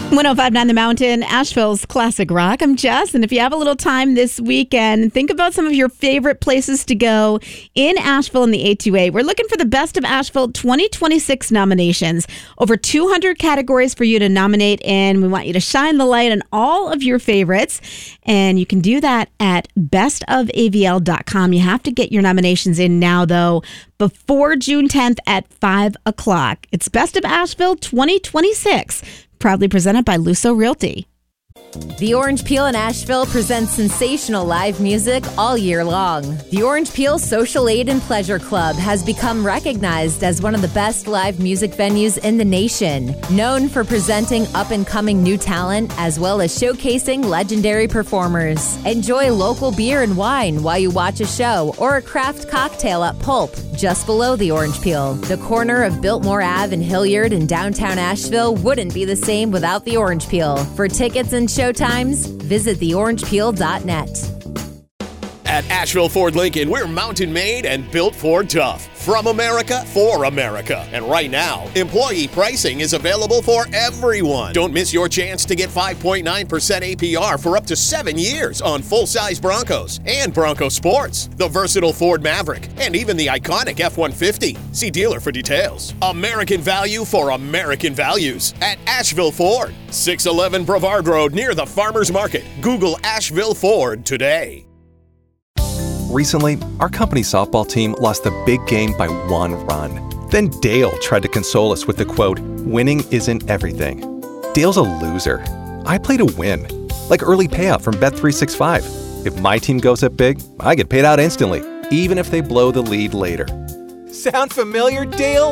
105.9 The Mountain, Asheville's classic rock. I'm Jess, and if you have a little time this weekend, think about some of your favorite places to go in Asheville in the A2A. We're looking for the Best of Asheville 2026 nominations. Over 200 categories for you to nominate in. We want you to shine the light on all of your favorites, and you can do that at bestofavl.com. You have to get your nominations in now, though, before June 10th at 5 o'clock. It's Best of Asheville 2026. Proudly presented by Luso Realty. The Orange Peel in Asheville presents sensational live music all year long. The Orange Peel Social Aid and Pleasure Club has become recognized as one of the best live music venues in the nation, known for presenting up-and-coming new talent as well as showcasing legendary performers. Enjoy local beer and wine while you watch a show or a craft cocktail at Pulp, just below the Orange Peel. The corner of Biltmore Ave and Hilliard in downtown Asheville wouldn't be the same without the Orange Peel. For tickets and showtimes, visit theorangepeel.net. At Asheville Ford Lincoln, we're mountain made and built Ford tough. From America, for America. And right now, employee pricing is available for everyone. Don't miss your chance to get 5.9% APR for up to 7 years on full-size Broncos and Bronco Sports, the versatile Ford Maverick, and even the iconic F-150. See dealer for details. American value for American values at Asheville Ford. 611 Brevard Road near the Farmers Market. Google Asheville Ford today. Recently, our company softball team lost the big game by 1 run. Then Dale tried to console us with the quote, "Winning isn't everything." Dale's a loser. I play to win, like early payout from Bet365. If my team goes up big, I get paid out instantly, even if they blow the lead later. Sound familiar, Dale?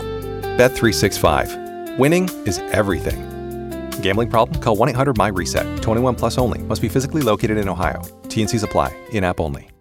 Bet365. Winning is everything. Gambling problem? Call 1-800-MY-RESET. 21 plus only. Must be physically located in Ohio. T&Cs apply. In-app only.